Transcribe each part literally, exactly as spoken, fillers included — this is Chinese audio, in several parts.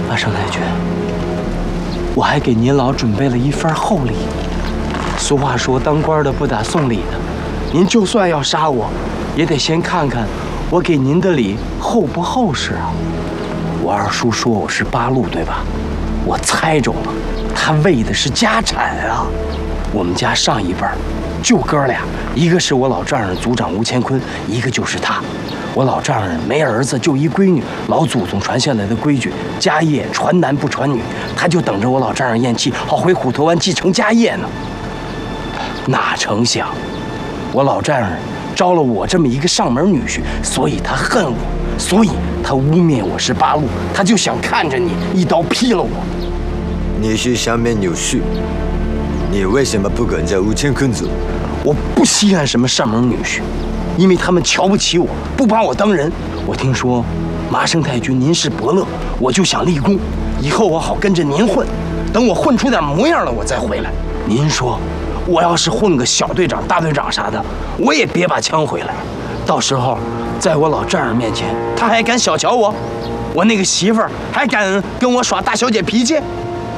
马生太君，我还给您老准备了一份厚礼。俗话说，当官的不打送礼的。您就算要杀我，也得先看看我给您的礼厚不厚实啊。我二叔说我是八路，对吧？我猜中了，他为的是家产啊。我们家上一辈儿就哥俩，一个是我老丈人族长吴乾坤，一个就是他。我老丈人没儿子，就一闺女，老祖宗传下来的规矩，家业传男不传女，他就等着我老丈人咽气，好回虎头湾继承家业呢。哪成想，我老丈人招了我这么一个上门女婿，所以他恨我，所以他污蔑我是八路，他就想看着你一刀劈了我。 你是上门女婿，你为什么不跟着吴乾坤走？ 我不稀罕什么上门女婿，因为他们瞧不起我，不把我当人。我听说麻生太君您是伯乐，我就想立功，以后我好跟着您混，等我混出点模样了，我再回来。您说我要是混个小队长、大队长啥的，我也别把枪回来。到时候在我老丈人面前，他还敢小瞧我？我那个媳妇儿还敢跟我耍大小姐脾气？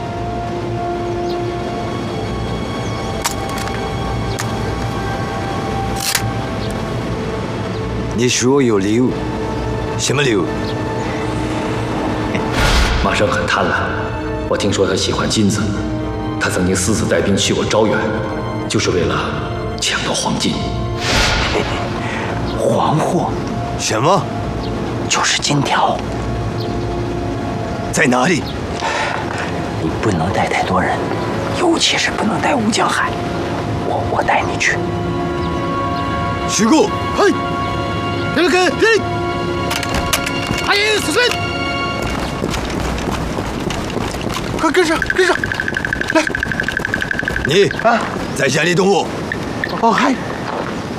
你说有礼物，什么礼物？ 马生很贪婪，我听说他喜欢金子，他曾经私自带兵去过招远，就是为了抢到黄金。 黄货？ 什么？ 就是金条。 在哪里？ 你不能带太多人，尤其是不能带吴江海。我我带你去。 徐顾，嘿。这个人，阿爷死神，快跟上，跟上，来，你啊，在家里等我。 哦，嗨。